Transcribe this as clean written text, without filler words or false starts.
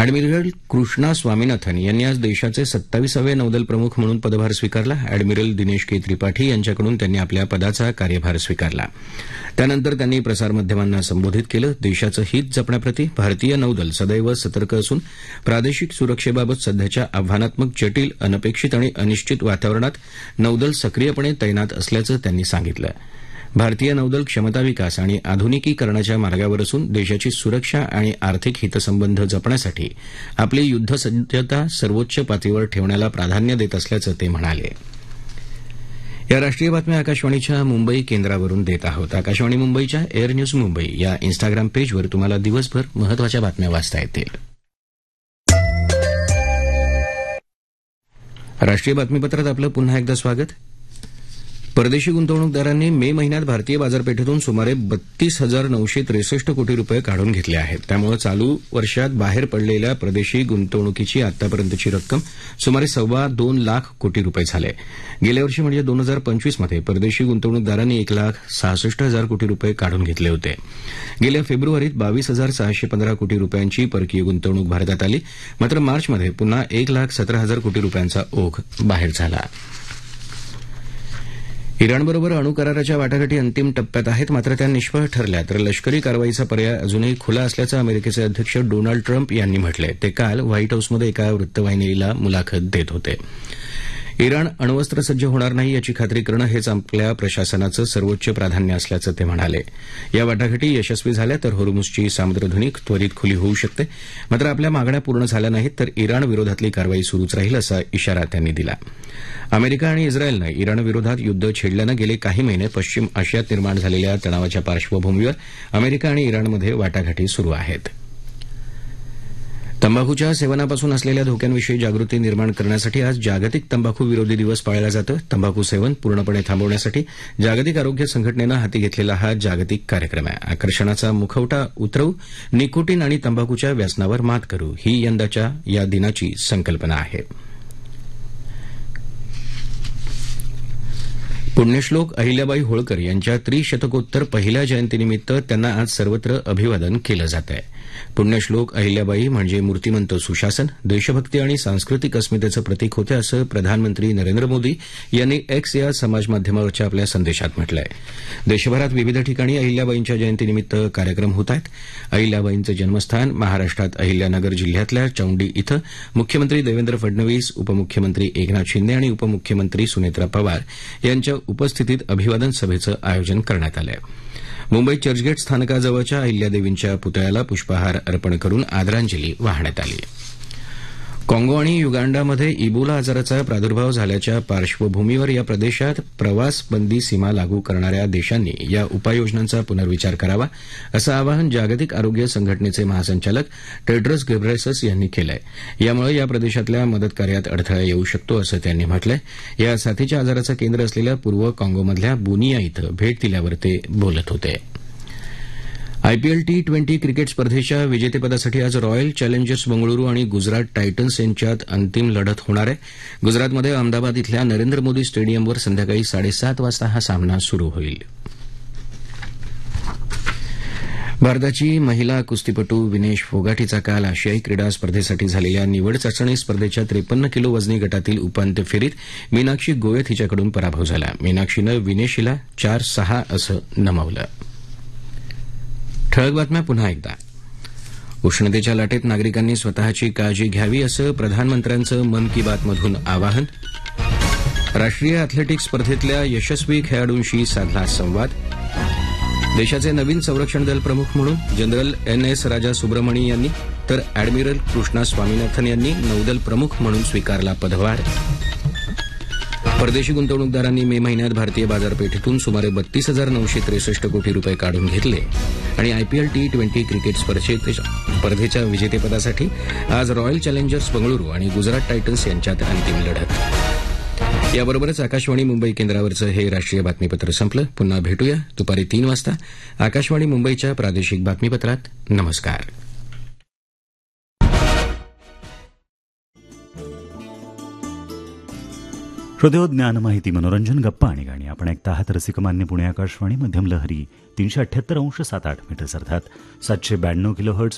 Admiral Krishna Swaminathan यांनी आज देशाचे 27वे नौदल प्रमुख म्हणून पदभार स्वीकारला. अॅडमिरल दिनेश के त्रिपाठी यांच्याकडून त्यांनी आपल्या पदाचा कार्यभार स्वीकारला. त्यानंतर त्यांनी प्रसारमाध्यमांना संबोधित केलं. देशाचं हित जपण्याप्रती भारतीय नौदल सदैव सतर्क असून प्रादेशिक सुरक्षेबाबत सध्याच्या आव्हानात्मक, जटिल, अनपेक्षित आणि अनिश्चित वातावरणात नौदल सक्रियपणे तैनात असल्याचं त्यांनी सांगितलं. भारतीय नौदल क्षमता विकास आणि आधुनिकीकरणाच्या मार्गावर असून देशाची सुरक्षा आणि आर्थिक हितसंबंध जपण्यासाठी आपली युद्धसज्जता सर्वोच्च पातळीवर ठेवण्याला प्राधान्य देत असल्याचं ते म्हणाले. या राष्ट्रीय बातम्या आकाशवाणीच्या मुंबई केंद्रावरून देत आहोत. आकाशवाणी मुंबईच्या एअर न्यूज मुंबई या इन्स्टाग्राम पेजवर तुम्हाला दिवसभर महत्वाच्या बातम्या वाचता येतील. राष्ट्रीय बातमीपत्रात आपलं पुन्हा एकदा स्वागत. परदेशी गुंतवणूकदारांनी मे महिन्यात भारतीय बाजारपेठेतून सुमारे 32,963 कोटी रुपये काढून घेतले आहेत. त्यामुळे चालू वर्षात बाहेर पडलेल्या परदेशी गुंतवणुकीची आतापर्यंतची रक्कम सुमारे 2.25 लाख कोटी रुपये झाले. गेल्या वर्षी म्हणजे 2025 मध्ये परदेशी गुंतवणूकदारांनी 1,66,000 कोटी रुपये काढून घेतले होते. गेल्या फेब्रुवारीत 22,615 कोटी रुपयांची परकीय गुंतवणूक भारतात आली. मात्र मार्चमध्ये पुन्हा 1,17,000 कोटी रुपयांचा ओघ बाहेर झाला. इराणबरोबर अणुकराराच्या वाटाघाटी अंतिम टप्प्यात आहेत. मात्र त्या निष्फळ ठरल्या तर लष्करी कारवाईचा पर्याय अजूनही खुला असल्याचं अमेरिकेचे अध्यक्ष डोनाल्ड ट्रम्प यांनी म्हटलंय. ते काल व्हाईट हाऊसमध्ये एका वृत्तवाहिनीला मुलाखत देत होते. इराण अण्वस्त्र सज्ज होणार नाही याची खात्री करणं हेच आपल्या प्रशासनाचं सर्वोच्च प्राधान्य असल्याचं ते म्हणाले. या वाटाघाटी यशस्वी झाल्या तर होर्मुझची सामुद्रधुनी त्वरित खुली होऊ शकते. मात्र आपल्या मागण्या पूर्ण झाल्या नाहीत तर इराण विरोधातली कारवाई सुरूच राहील असा इशारा त्यांनी दिला. अमेरिका आणि इस्रायलनं इराणविरोधात युद्ध छेडल्यानं गेले काही महिने पश्चिम आशियात निर्माण झालेल्या तणावाच्या पार्श्वभूमीवर अमेरिका आणि इराणमध्ये वाटाघाटी सुरू आहेत. तंबाखूच्या सेवनापासून असलेल्या धोक्यांविषयी जागृती निर्माण करण्यासाठी आज जागतिक तंबाखू विरोधी दिवस पाळला जातो. तंबाखू सेवन पूर्णपणे थांबवण्यासाठी जागतिक आरोग्य संघटनेनं हाती घेतलेला हा जागतिक कार्यक्रम आहे. आकर्षणाचा मुखवटा उतरवू, निकोटीन आणि तंबाखूच्या व्यसनावर मात करू ही यंदाच्या या दिनाची संकल्पना आहे. पुण्यश्लोक अहिल्याबाई होळकर यांच्या त्रिशतकोत्तर पहिल्या जयंतीनिमित्त त्यांना आज सर्वत्र अभिवादन केलं जात आहे. पुण्यश्लोक अहिल्याबाई म्हणजे मूर्तिमंत सुशासन, देशभक्ती आणि सांस्कृतिक अस्मितेचं प्रतीक होते असं प्रधानमंत्री नरेंद्र मोदी यांनी एक्स या समाजमाध्यमावरच्या आपल्या संदेशात म्हटलं आहे. देशभरात विविध ठिकाणी अहिल्याबाईंच्या जयंतीनिमित्त कार्यक्रम होत आहेत. अहिल्याबाईंचं जन्मस्थान महाराष्ट्रात अहिल्यानगर जिल्ह्यातल्या चौंडी इथं मुख्यमंत्री देवेंद्र फडणवीस, उपमुख्यमंत्री एकनाथ शिंदे आणि उपमुख्यमंत्री सुनेत्रा पवार यांच्या उपस्थितीत अभिवादन सभेचं आयोजन करण्यात आलं आहे. मुंबई चर्चगेट स्थानकाजवळच्या अहिल्यादेवींच्या पुतळ्याला पुष्पहार अर्पण करून आदरांजली वाहण्यात आली. काँगो आणि युगांडामध्ये इबोला आजाराचा प्रादुर्भाव झाल्याच्या पार्श्वभूमीवर या प्रदेशात प्रवासबंदी सीमा लागू करणाऱ्या देशांनी या उपाययोजनांचा पुनर्विचार करावा असं आवाहन जागतिक आरोग्य संघटनेचे महासंचालक टेड्रस घेब्रेयेसस यांनी केलं आहे. यामुळे या प्रदेशातल्या मदतकार्यात अडथळा येऊ शकतो असं त्यांनी म्हटलंय. या साथीच्या आजाराचं केंद्र असलेल्या पूर्व काँगोमधल्या बुनिया इथं भेट दिल्यावर ते बोलत होते. आयपीएल T20 क्रिकेट स्पर्धेच्या विजेतेपदासाठी आज रॉयल चॅलेंजर्स बंगळुरू आणि गुजरात टायटन्स यांच्यात अंतिम लढत होणार आहे. गुजरातमध्ये अहमदाबाद इथल्या नरेंद्र मोदी स्टेडियमवर संध्याकाळी 7:30 वाजता हा सामना सुरू होईल. भारताची महिला कुस्तीपटू विनेश फोगाटीचा काल आशियाई क्रीडा स्पर्धेसाठी झालेल्या निवड चाचणी स्पर्धेच्या 53 किलो वजनी गटातील उपांत्य फेरीत मीनाक्षी गोयत हिच्याकडून पराभव झाला. मीनाक्षीनं विनेश हिला 4-6 असं नमवलं. ठळक बातम्या पुन्हा एकदा. उष्णतेच्या लाटेत नागरिकांनी स्वतःची काळजी घ्यावी असं प्रधानमंत्र्यांचं मन की बातमधून आवाहन. राष्ट्रीय अॅथलेटिक्स स्पर्धेतल्या यशस्वी खेळाडूंशी साधला संवाद. देशाचे नवीन संरक्षण दल प्रमुख म्हणून जनरल NS राजा सुब्रमणी यांनी तर अॅडमिरल कृष्णा स्वामीनाथन यांनी नौदल प्रमुख म्हणून स्वीकारला पदभार. परदेशी गुंतवणूकदारांनी मे महिन्यात भारतीय बाजारपेठेतून सुमारे 32,963 कोटी रुपये काढून घेतले. आणि आयपीएल T20 क्रिकेट स्पर्धेच्या विजेतेपदासाठी आज रॉयल चॅलेंजर्स बंगळुरू आणि गुजरात टायटन्स यांच्यात अंतिम लढत. याबरोबरच आकाशवाणी मुंबई केंद्रावरचं हे राष्ट्रीय बातमीपत्र संपलं. पुन्हा भेटूया दुपारी 3 वाजता आकाशवाणी मुंबईच्या प्रादेशिक बातमीपत्रात. नमस्कार. हृदय ज्ञान माहिती मनोरंजन गप्पा आणि गाणी आपण ऐकता आहात रसिकमान्य पुणे आकाशवाणी मध्यम लहरी 378.78 मीटर्स अर्थात 792 किलोहर्ट्झ